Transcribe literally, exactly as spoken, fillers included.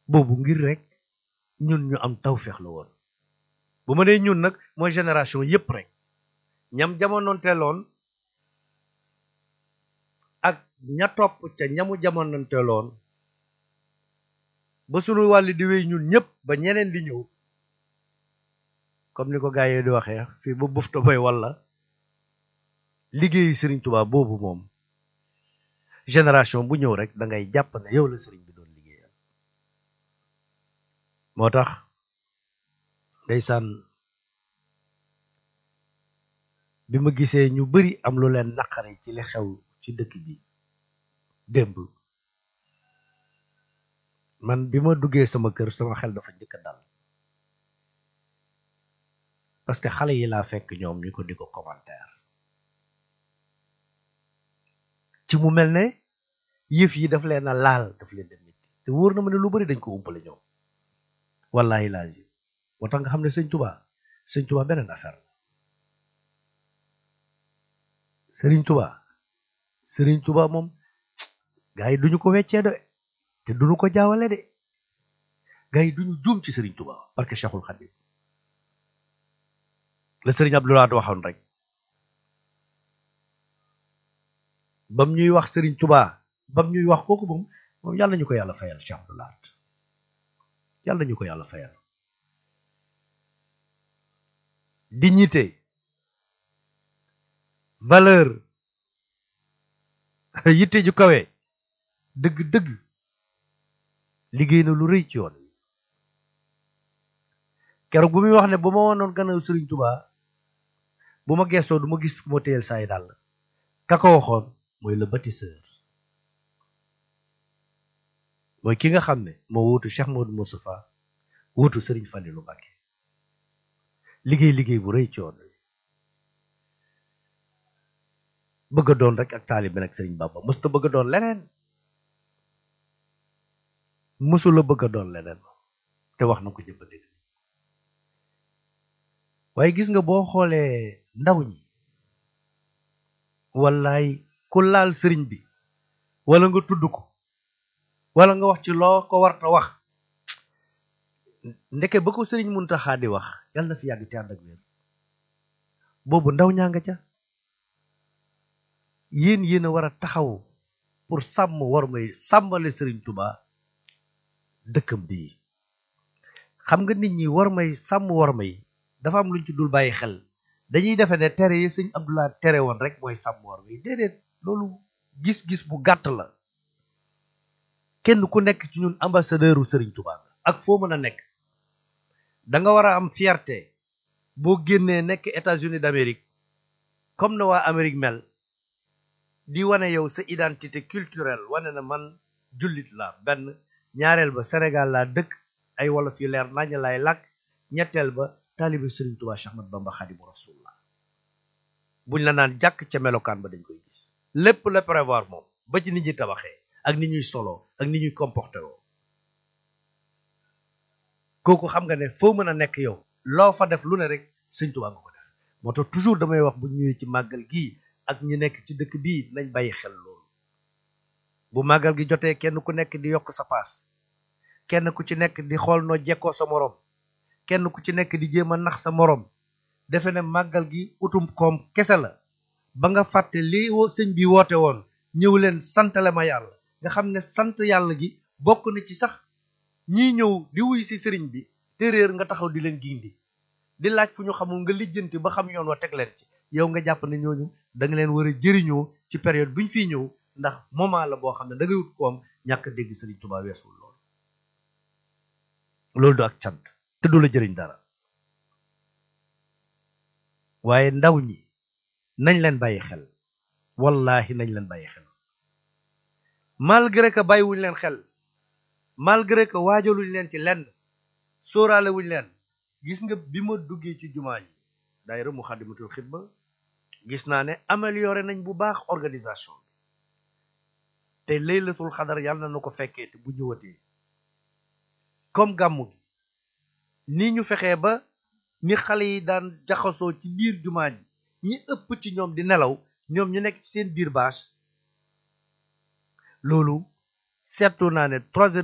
boobu ngir rek ñun ñu am tawfeex la woon. bu ma nee ñun nag mooy génération yépp rek ñam jamonoonteeloon ak ña topp ca ñamu jamonoonteeloon ba sunu wàll di wéy ñun ñëpp ba ñeneen di ñëw comme ni ko gaa yi di waxee fii ba bufta boy walla liggéeyu Serigne Touba boobu moom génération bu ñëw rek da ngay jàpp ne yow la Serigne bi doon liggéeyal. moo tax ndeysaan bi ma gisee ñu bari am lu leen naqari ci li xew ci dëkk bi démb man bi ma duggee sama kër sama xel dafa njëkk a dal parce que xale yi laa fekk ñoom ñu ko di ko commentaire ci mu mel ne yëf yi daf leen a laal daf leen dem metti te wóor na ma ne lu bari dañ ko umpale ñoom wallahi laazim moo tax nga xam ne sëñ Touba sëñ Touba beneen affaire la sëriñ Touba sëriñ Touba moom gaa yi duñu ko weccee de te duñu ko jaawale de gaa yi duñu juum ci sëriñ Touba parce que Cheikhul Khadim la sëriñ Abdoulaye waxoon rek bam ñuy wax sëriñ Touba bam ñuy wax kooku moom moom yàlla ñu ko yàlla fayal Cheikh Abdoulaye yàlla ñu ko yàlla fayal dignité valeur yitte ju kawe dëgg-dëgg liggéey na lu rëy ci yoon wi keroog bu muy wax ne bu ma woonoon gannaaw Sëriñ Tuubaa bu ma gestoo du ma gis ku ma téyel saay dàll ka ko waxoon mooy le bâtisseur mooy ki nga xam ne moo wuutu Cheikh Modou Moustapha wuutu Sëriñ Fallilou Mbacké liggéey liggéey bu rëy ci yoon wi bëgg a doon rek ak taalibe nag Sëriñ Bamba mësta bëgg a doon leneen mësula bëgg a doon leneen te wax na ko jëpp dégg waaye gis nga boo xoolee ndaw ñi wallaay ku laal sëriñ bi wala nga tudd ko wala nga wax ci loo ko warta wax ndeke ba ko Sëriñ Muntaxa di wax yàlla na fi yàgg te ànd ak wér boobu ndaw ñaa nga ca yéen yéen a war a taxaw pour sàmm war may sàmmale Sëriñ Tuubaa dëkkam bii xam nga nit ñi war may sàmm war may dafa am luñ ci dul bàyyi xel dañuy defe ne tere yi sëñ Abdoulaye tere woon rek mooy sàmm war may déedéet loolu gis-gis bu gàtt la kenn ku nekk ci ñun ambassadeuru Sëriñ Tuubaa ak foo mën a nekk da nga war a am fierté boo génnee nekk États-Unis d'Amérique comme na waa Amérique mel di wane yow sa identité culturelle wane na man jullit la benn ñaareel ba Sénégal laa dëkk ay wolof yu leer nañ lay làkk ñetteel ba taalibe Sëriñ Tuubaa Cheikh Ahmadou Bamba Xaadimu Rasuulillah buñ la naan jàkk ca melokaan ba dañ koy gis lépp la prévoir moom ba ci nit ñi tabaxee ak ni ñuy solo ak ni ñuy comporté woo kooku xam nga ne foo mën a nekk yow loo fa def lu ne rek Sëriñ Tuubaa nga ko def moo tax toujours damay wax bu ñëwee ci màggal gii ak ñi nekk ci dëkk bii nañ bàyyi xel loolu bu màggal gi jotee kenn ku nekk di yokk sa paas kenn ku ci nekk di xool noo jekkoo sa morom kenn ku ci nekk di jéem a nax sa morom defe ne màggal gi utum koom kese la ba nga fàtte li sëñ bi woote woon ñëw leen santale ma yàlla nga xam ne sant yàlla gi bokk na ci sax ñii ñëw di wuy si sëriñ bi te réer nga taxaw di leen gindi di laaj fu ñu xamul nga lijjanti ba xam yoon wa teg leen ci yow nga jàpp ne ñooñu da nga leen war a jëriñoo ci période buñ fiy ñëw ndax moment la boo xam ne da ngay wut koom ñàkk dégg Sëriñ Tuubaa weesul loolu loolu du ak cant te du la jëriñ dara waaye ndaw ñi nañ leen bàyyi xel wallahi nañ leen bàyyi xel malgré que bàyyiwuñ leen xel malgré que waajaluñ leen ci lenn sóoraale wuñ leen gis nga bi ma duggee ci jumaa ji daayira Muxaddamatul Xidma gis naa ne amélioré nañ bu baax organisation bi te laylatul xadar yàlla na nu ko fekkee te bu ñëwatee comme gàmmu gi ni ñu fexee ba ni xale yi daan jaxasoo ci biir jumaa ji ñi ëpp ci ñoom di nelaw ñoom ñu nekk ci seen biir bâche loolu seetlu naa ne trois heures